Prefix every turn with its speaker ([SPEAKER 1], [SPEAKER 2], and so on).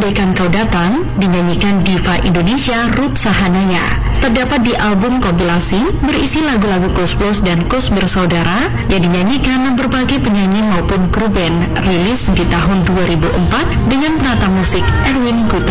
[SPEAKER 1] Andaikan Kau Datang dinyanyikan diva Indonesia Ruth Sahanaya. Terdapat di album kompilasi berisi lagu-lagu Koes Plus dan Koes Bersaudara yang dinyanyikan berbagai penyanyi maupun kru band, rilis di tahun 2004 dengan penata musik Erwin Gutawa.